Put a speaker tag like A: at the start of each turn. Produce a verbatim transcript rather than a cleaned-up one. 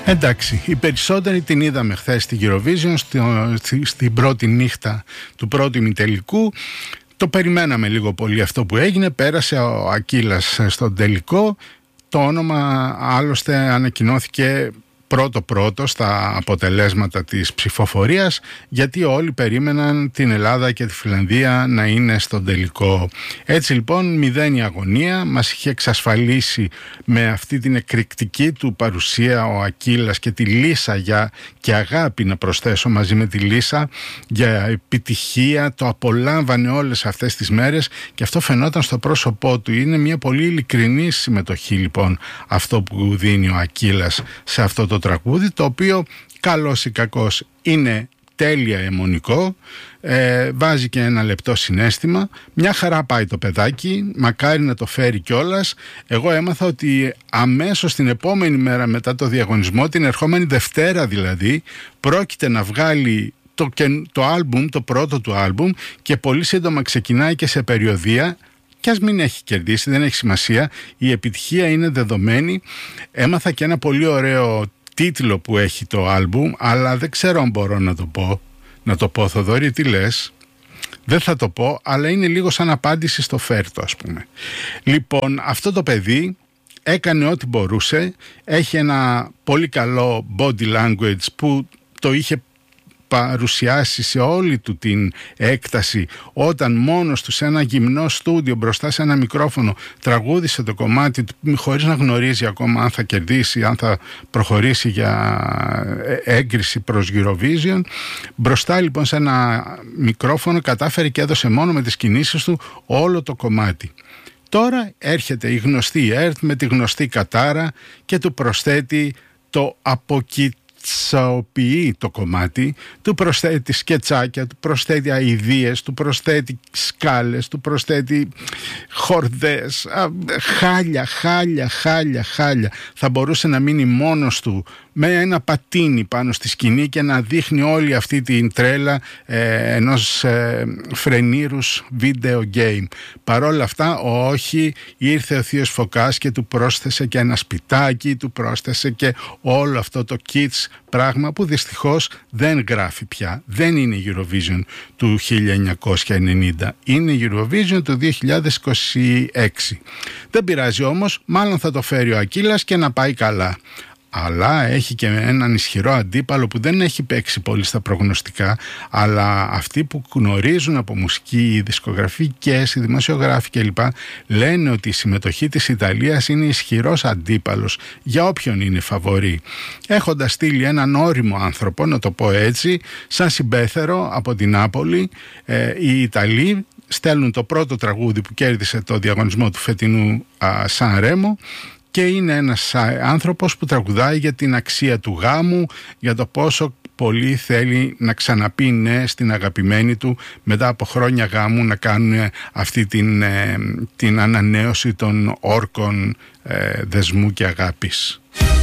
A: Εντάξει, οι περισσότεροι την είδαμε χθες στην Eurovision, στο, στη, στην πρώτη νύχτα του πρώτου ημιτελικού. Το περιμέναμε λίγο πολύ αυτό που έγινε. Πέρασε ο Ακύλας στον τελικό. Το όνομα άλλωστε ανακοινώθηκε πρώτο-πρώτο στα αποτελέσματα της ψηφοφορίας, γιατί όλοι περίμεναν την Ελλάδα και τη Φιλανδία να είναι στον τελικό. Έτσι λοιπόν μηδέν η αγωνία, μας είχε εξασφαλίσει με αυτή την εκρηκτική του παρουσία ο Ακύλας και τη Λίσα, για, και αγάπη να προσθέσω μαζί με τη Λίσα, για επιτυχία, το απολάμβανε όλες αυτές τις μέρες και αυτό φαινόταν στο πρόσωπό του. Είναι μια πολύ ειλικρινή συμμετοχή λοιπόν αυτό που δίνει ο Ακύλας σε αυτό το τραγούδι, το οποίο καλός ή κακός είναι τέλεια αιμονικό, ε, βάζει και ένα λεπτό συναίσθημα, μια χαρά πάει το παιδάκι, μακάρι να το φέρει κιόλας. Εγώ έμαθα ότι αμέσως την επόμενη μέρα μετά το διαγωνισμό, την ερχόμενη Δευτέρα δηλαδή, πρόκειται να βγάλει το, το άλμπουμ, το πρώτο του άλμπουμ, και πολύ σύντομα ξεκινάει και σε περιοδεία. Και ας μην έχει κερδίσει, δεν έχει σημασία, η επιτυχία είναι δεδομένη. Έμαθα και ένα πολύ ωραίο τίτλο που έχει το άλμπουμ, αλλά δεν ξέρω αν μπορώ να το πω. Να το πω, Θοδωρή, τι λες? Δεν θα το πω, αλλά είναι λίγο σαν απάντηση στο Φέρτο, ας πούμε. Λοιπόν, αυτό το παιδί έκανε ό,τι μπορούσε. Έχει ένα πολύ καλό body language που το είχε παρουσιάσει σε όλη του την έκταση όταν μόνος του σε ένα γυμνό στούντιο μπροστά σε ένα μικρόφωνο τραγούδισε το κομμάτι του χωρίς να γνωρίζει ακόμα αν θα κερδίσει, αν θα προχωρήσει για έγκριση προς Eurovision. Μπροστά λοιπόν σε ένα μικρόφωνο κατάφερε και έδωσε μόνο με τις κινήσεις του όλο το κομμάτι. Τώρα έρχεται η γνωστή ΕΡΤ με τη γνωστή κατάρα και του προσθέτει το αποκοιτ Σαοποιεί το κομμάτι, του προσθέτει σκετσάκια, του προσθέτει αηδίες, του προσθέτει σκάλες, του προσθέτει χορδές, χάλια, χάλια, χάλια, χάλια. Θα μπορούσε να μείνει μόνος του με ένα πατίνι πάνω στη σκηνή και να δείχνει όλη αυτή την τρέλα ε, ενός ε, φρενήρους video game. Παρόλα αυτά, όχι, ήρθε ο θείος Φωκάς και του πρόσθεσε και ένα σπιτάκι, του πρόσθεσε και όλο αυτό το kids πράγμα που δυστυχώς δεν γράφει πια. Δεν είναι η Eurovision του χίλια εννιακόσια ενενήντα, είναι η Eurovision του δύο χιλιάδες είκοσι έξι. Δεν πειράζει όμως, μάλλον θα το φέρει ο Ακύλας και να πάει καλά. Αλλά έχει και έναν ισχυρό αντίπαλο που δεν έχει παίξει πολύ στα προγνωστικά, αλλά αυτοί που γνωρίζουν από μουσική, οι δισκογραφικές, οι δημοσιογράφοι κλπ. Λένε ότι η συμμετοχή της Ιταλίας είναι ισχυρός αντίπαλος για όποιον είναι φαβορί. Έχοντας στείλει έναν όριμο άνθρωπο, να το πω έτσι, σαν συμπέθερο από την Νάπολη, ε, οι Ιταλοί στέλνουν το πρώτο τραγούδι που κέρδισε το διαγωνισμό του φετινού Σαν Ρέμο, και είναι ένας άνθρωπος που τραγουδάει για την αξία του γάμου, για το πόσο πολύ θέλει να ξαναπεί ναι στην αγαπημένη του μετά από χρόνια γάμου, να κάνουν αυτή την, την ανανέωση των όρκων ε, δεσμού και αγάπης.